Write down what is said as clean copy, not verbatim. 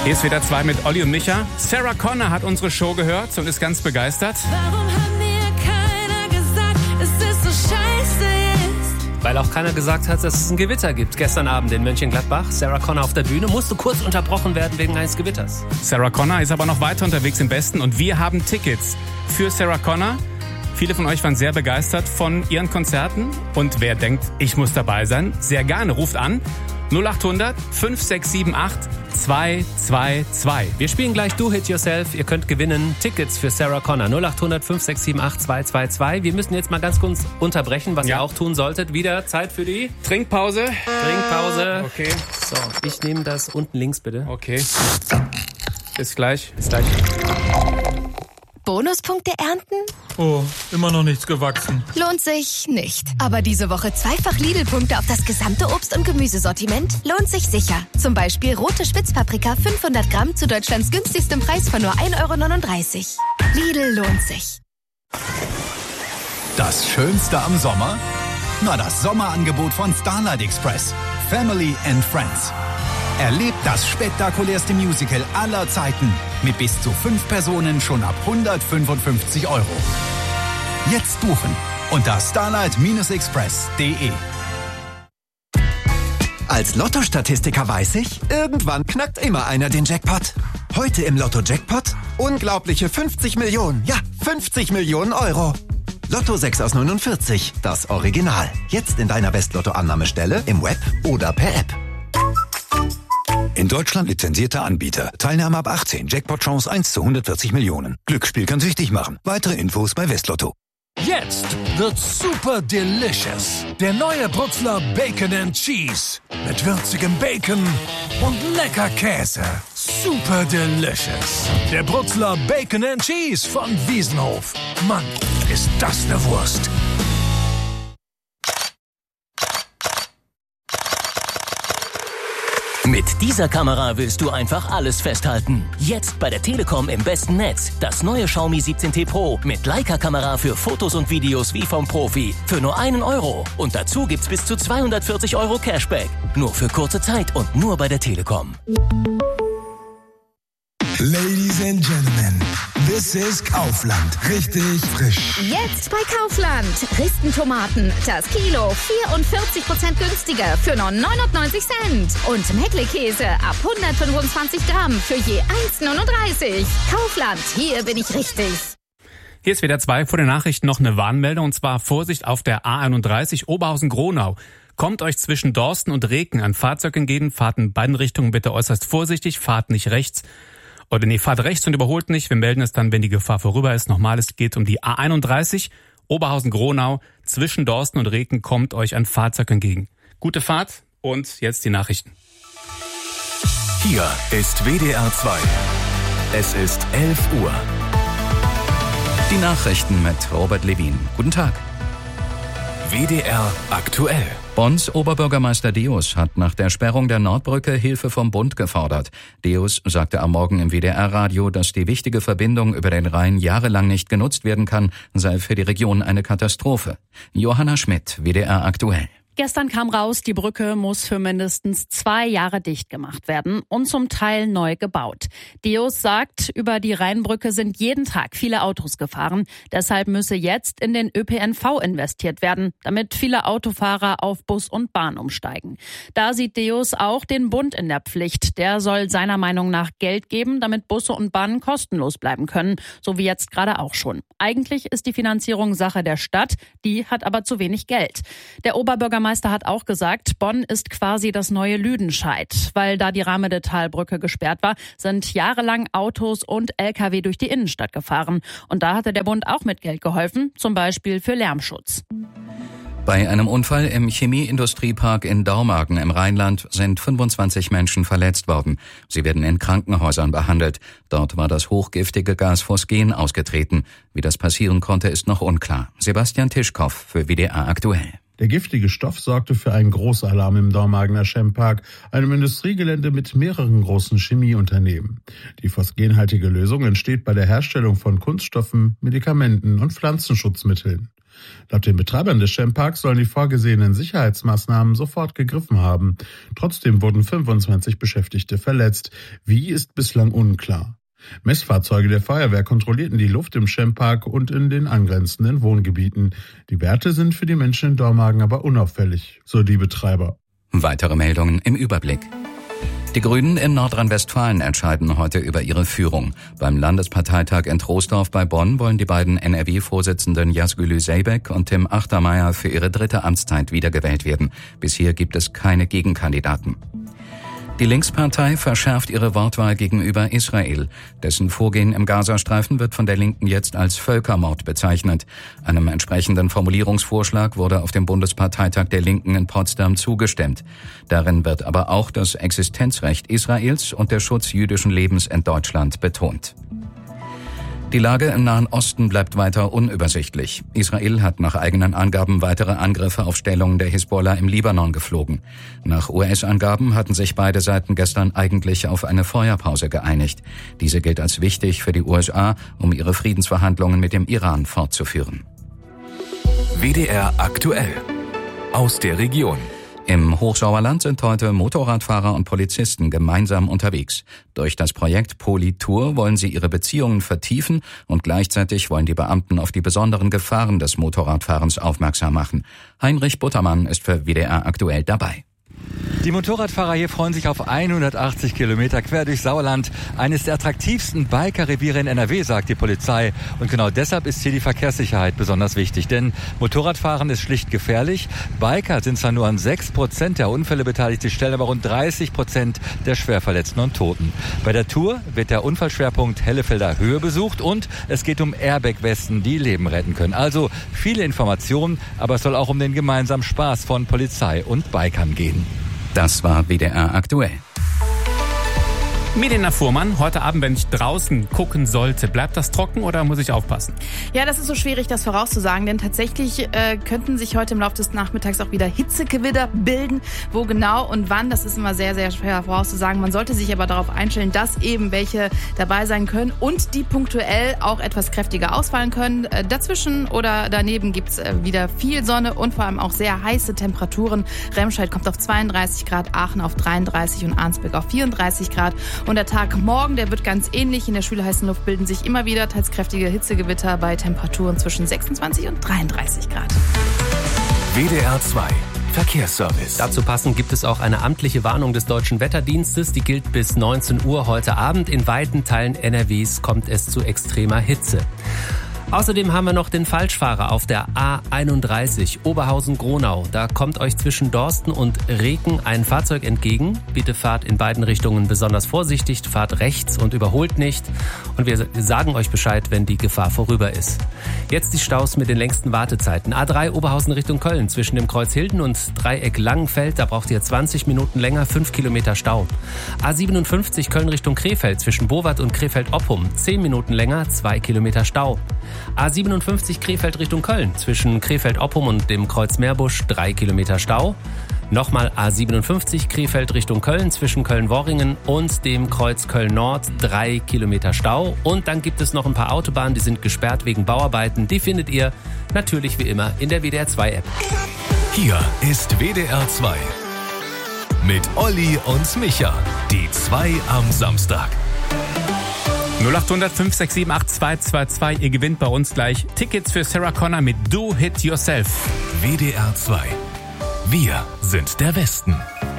Hier ist wieder 2 mit Olli und Micha. Sarah Connor hat unsere Show gehört und ist ganz begeistert. Warum hat mir keiner gesagt, es ist so scheiße jetzt? Weil auch keiner gesagt hat, dass es ein Gewitter gibt. Gestern Abend in Mönchengladbach. Sarah Connor auf der Bühne musste kurz unterbrochen werden wegen eines Gewitters. Sarah Connor ist aber noch weiter unterwegs im Westen und wir haben Tickets für Sarah Connor. Viele von euch waren sehr begeistert von ihren Konzerten. Und wer denkt, ich muss dabei sein, sehr gerne, ruft an. 0800 5678 222. Wir spielen gleich Do Hit Yourself. Ihr könnt gewinnen Tickets für Sarah Connor. 0800 5678 222. Wir müssen jetzt mal ganz kurz unterbrechen, was ihr auch tun solltet. Wieder Zeit für die Trinkpause. Okay. So, ich nehme das unten links bitte. Okay. Bis gleich. Bonuspunkte ernten? Oh, immer noch nichts gewachsen. Lohnt sich nicht. Aber diese Woche zweifach Lidl-Punkte auf das gesamte Obst- und Gemüsesortiment lohnt sich sicher. Zum Beispiel rote Spitzpaprika 500 Gramm zu Deutschlands günstigstem Preis von nur 1,39 €. Lidl lohnt sich. Das Schönste am Sommer? Na, das Sommerangebot von Starlight Express. Family and Friends. Erlebt das spektakulärste Musical aller Zeiten mit bis zu 5 Personen schon ab 155 €. Jetzt buchen unter starlight-express.de. Als Lotto-Statistiker weiß ich, irgendwann knackt immer einer den Jackpot. Heute im Lotto-Jackpot unglaubliche 50 Millionen, ja 50 Millionen €. Lotto 6 aus 49, das Original. Jetzt in deiner West-Lotto-Annahmestelle, im Web oder per App. In Deutschland lizenzierter Anbieter. Teilnahme ab 18. Jackpot-Chance 1 zu 140 Millionen. Glücksspiel kann süchtig machen. Weitere Infos bei Westlotto. Jetzt wird's super delicious. Der neue Brutzler Bacon and Cheese. Mit würzigem Bacon und lecker Käse. Super delicious. Der Brutzler Bacon and Cheese von Wiesenhof. Mann, ist das eine Wurst. Mit dieser Kamera willst du einfach alles festhalten. Jetzt bei der Telekom im besten Netz. Das neue Xiaomi 17T Pro mit Leica-Kamera für Fotos und Videos wie vom Profi. Für nur 1 €. Und dazu gibt's bis zu 240 € Cashback. Nur für kurze Zeit und nur bei der Telekom. Ladies and Gentlemen, this is Kaufland. Richtig frisch. Jetzt bei Kaufland. Dresden-Tomaten. Das Kilo 44% günstiger für nur 99 Cent. Und Meckle-Käse ab 125 Gramm für je 1,39. Kaufland, hier bin ich richtig. Hier ist wieder 2 vor den Nachrichten noch eine Warnmeldung. Und zwar Vorsicht auf der A31 Oberhausen-Gronau. Kommt euch zwischen Dorsten und Reken ein Fahrzeug entgegen. Fahrt in beiden Richtungen bitte äußerst vorsichtig. Fahrt nicht rechts. Fahrt rechts und überholt nicht. Wir melden es dann, wenn die Gefahr vorüber ist. Nochmal, es geht um die A31 Oberhausen-Gronau. Zwischen Dorsten und Reken kommt euch ein Fahrzeug entgegen. Gute Fahrt und jetzt die Nachrichten. Hier ist WDR 2. Es ist 11 Uhr. Die Nachrichten mit Robert Levin. Guten Tag. WDR aktuell. Bonns Oberbürgermeister Deus hat nach der Sperrung der Nordbrücke Hilfe vom Bund gefordert. Deus sagte am Morgen im WDR-Radio, dass die wichtige Verbindung über den Rhein jahrelang nicht genutzt werden kann, sei für die Region eine Katastrophe. Johanna Schmidt, WDR aktuell. Gestern kam raus, die Brücke muss für mindestens 2 Jahre dicht gemacht werden und zum Teil neu gebaut. Deus sagt, über die Rheinbrücke sind jeden Tag viele Autos gefahren. Deshalb müsse jetzt in den ÖPNV investiert werden, damit viele Autofahrer auf Bus und Bahn umsteigen. Da sieht Deus auch den Bund in der Pflicht. Der soll seiner Meinung nach Geld geben, damit Busse und Bahnen kostenlos bleiben können, so wie jetzt gerade auch schon. Eigentlich ist die Finanzierung Sache der Stadt, die hat aber zu wenig Geld. Der Oberbürgermeister hat auch gesagt, Bonn ist quasi das neue Lüdenscheid. Weil da die Ramede-Talbrücke gesperrt war, sind jahrelang Autos und LKW durch die Innenstadt gefahren. Und da hatte der Bund auch mit Geld geholfen, zum Beispiel für Lärmschutz. Bei einem Unfall im Chemieindustriepark in Dormagen im Rheinland sind 25 Menschen verletzt worden. Sie werden in Krankenhäusern behandelt. Dort war das hochgiftige Gas Phosgen ausgetreten. Wie das passieren konnte, ist noch unklar. Sebastian Tischkow für WDR aktuell. Der giftige Stoff sorgte für einen Großalarm im Dormagener Chempark, einem Industriegelände mit mehreren großen Chemieunternehmen. Die phosgenhaltige Lösung entsteht bei der Herstellung von Kunststoffen, Medikamenten und Pflanzenschutzmitteln. Laut den Betreibern des Champ-Parks sollen die vorgesehenen Sicherheitsmaßnahmen sofort gegriffen haben. Trotzdem wurden 25 Beschäftigte verletzt. Wie, ist bislang unklar. Messfahrzeuge der Feuerwehr kontrollierten die Luft im Champ-Park und in den angrenzenden Wohngebieten. Die Werte sind für die Menschen in Dormagen aber unauffällig, so die Betreiber. Weitere Meldungen im Überblick. Die Grünen in Nordrhein-Westfalen entscheiden heute über ihre Führung. Beim Landesparteitag in Troisdorf bei Bonn wollen die beiden NRW-Vorsitzenden Yazgülü Zeybek und Tim Achtermeier für ihre 3. Amtszeit wiedergewählt werden. Bisher gibt es keine Gegenkandidaten. Die Linkspartei verschärft ihre Wortwahl gegenüber Israel. Dessen Vorgehen im Gazastreifen wird von der Linken jetzt als Völkermord bezeichnet. Einem entsprechenden Formulierungsvorschlag wurde auf dem Bundesparteitag der Linken in Potsdam zugestimmt. Darin wird aber auch das Existenzrecht Israels und der Schutz jüdischen Lebens in Deutschland betont. Die Lage im Nahen Osten bleibt weiter unübersichtlich. Israel hat nach eigenen Angaben weitere Angriffe auf Stellungen der Hisbollah im Libanon geflogen. Nach US-Angaben hatten sich beide Seiten gestern eigentlich auf eine Feuerpause geeinigt. Diese gilt als wichtig für die USA, um ihre Friedensverhandlungen mit dem Iran fortzuführen. WDR aktuell. Aus der Region. Im Hochsauerland sind heute Motorradfahrer und Polizisten gemeinsam unterwegs. Durch das Projekt Politour wollen sie ihre Beziehungen vertiefen und gleichzeitig wollen die Beamten auf die besonderen Gefahren des Motorradfahrens aufmerksam machen. Heinrich Buttermann ist für WDR aktuell dabei. Die Motorradfahrer hier freuen sich auf 180 Kilometer quer durch Sauerland. Eines der attraktivsten Biker-Reviere in NRW, sagt die Polizei. Und genau deshalb ist hier die Verkehrssicherheit besonders wichtig. Denn Motorradfahren ist schlicht gefährlich. Biker sind zwar nur an 6% der Unfälle beteiligt, sie stellen aber rund 30% der Schwerverletzten und Toten. Bei der Tour wird der Unfallschwerpunkt Hellefelder Höhe besucht und es geht um Airbag-Westen, die Leben retten können. Also viele Informationen, aber es soll auch um den gemeinsamen Spaß von Polizei und Bikern gehen. Das war WDR aktuell. Milena Fuhrmann, heute Abend, wenn ich draußen gucken sollte, bleibt das trocken oder muss ich aufpassen? Ja, das ist so schwierig, das vorauszusagen, denn tatsächlich könnten sich heute im Laufe des Nachmittags auch wieder Hitzegewitter bilden. Wo genau und wann, das ist immer sehr, sehr schwer vorauszusagen. Man sollte sich aber darauf einstellen, dass eben welche dabei sein können und die punktuell auch etwas kräftiger ausfallen können. Dazwischen oder daneben gibt's wieder viel Sonne und vor allem auch sehr heiße Temperaturen. Remscheid kommt auf 32 Grad, Aachen auf 33 und Arnsberg auf 34 Grad. Und der Tag morgen, der wird ganz ähnlich. In der schwül-heißen Luft bilden sich immer wieder teils kräftige Hitzegewitter bei Temperaturen zwischen 26 und 33 Grad. WDR 2 Verkehrsservice. Dazu passend gibt es auch eine amtliche Warnung des Deutschen Wetterdienstes. Die gilt bis 19 Uhr heute Abend. In weiten Teilen NRWs kommt es zu extremer Hitze. Außerdem haben wir noch den Falschfahrer auf der A31 Oberhausen-Gronau. Da kommt euch zwischen Dorsten und Reken ein Fahrzeug entgegen. Bitte fahrt in beiden Richtungen besonders vorsichtig, fahrt rechts und überholt nicht. Und wir sagen euch Bescheid, wenn die Gefahr vorüber ist. Jetzt die Staus mit den längsten Wartezeiten. A3 Oberhausen Richtung Köln zwischen dem Kreuz Hilden und Dreieck Langenfeld. Da braucht ihr 20 Minuten länger, 5 Kilometer Stau. A57 Köln Richtung Krefeld zwischen Bowat und Krefeld-Oppum. 10 Minuten länger, 2 Kilometer Stau. A57 Krefeld Richtung Köln zwischen Krefeld-Oppum und dem Kreuz Meerbusch 3 Kilometer Stau. Nochmal A57 Krefeld Richtung Köln zwischen Köln-Worringen und dem Kreuz Köln-Nord 3 Kilometer Stau. Und dann gibt es noch ein paar Autobahnen, die sind gesperrt wegen Bauarbeiten. Die findet ihr natürlich wie immer in der WDR 2 App. Hier ist WDR 2 mit Olli und Micha. Die 2 am Samstag. 0800 567 8222. Ihr gewinnt bei uns gleich Tickets für Sarah Connor mit Do Hit Yourself. WDR 2. Wir sind der Westen.